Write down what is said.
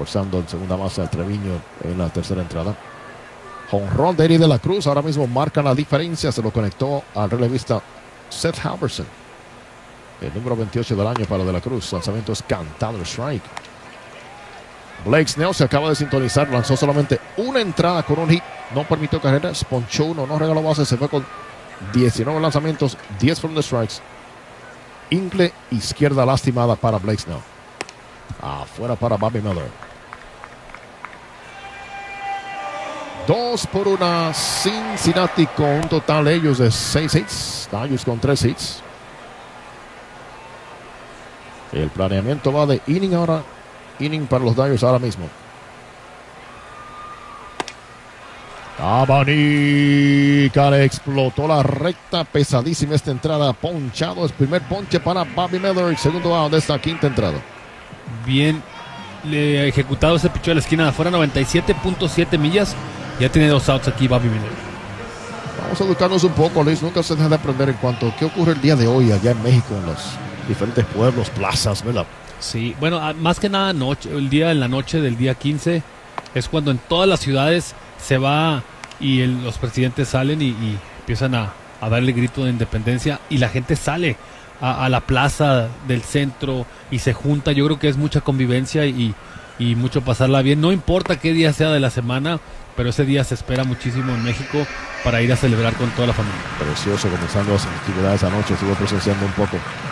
forzando en segunda base al Treviño en la tercera entrada. Jonrón de Eddie de la Cruz, ahora mismo marca la diferencia, se lo conectó al relevista Seth Halverson, el número 28 del año para de la Cruz. Lanzamiento es cantado, strike. Blake Snell se acaba de sintonizar, lanzó solamente una entrada con un hit, no permitió carreras, ponchó uno, no regaló base, se fue con 19 lanzamientos, 10 fueron de strikes. Ingle izquierda lastimada para Blake Snell. Afuera para Bobby Miller. 2-1 Cincinnati con un total ellos de 6 hits. Dodgers con 3 hits. El planeamiento va de inning ahora. Inning para los Dodgers ahora mismo. Abanica, le explotó la recta, pesadísima esta entrada, ponchado, es primer ponche para Bobby Miller, el segundo out de esta quinta entrada. Bien ejecutado ese pichó de la esquina de afuera, 97.7 millas, ya tiene 2 outs aquí Bobby Miller. Vamos a educarnos un poco, Luis, nunca se deja de aprender en cuanto a qué ocurre el día de hoy allá en México, en los diferentes pueblos, plazas, ¿verdad? Sí, bueno, más que nada el día en la noche del día 15 es cuando en todas las ciudades se va y los presidentes salen y empiezan a darle grito de independencia y la gente sale a la plaza del centro y se junta. Yo creo que es mucha convivencia y mucho pasarla bien, no importa qué día sea de la semana, pero ese día se espera muchísimo en México para ir a celebrar con toda la familia. Precioso, comenzando las actividades anoche, estuve presenciando un poco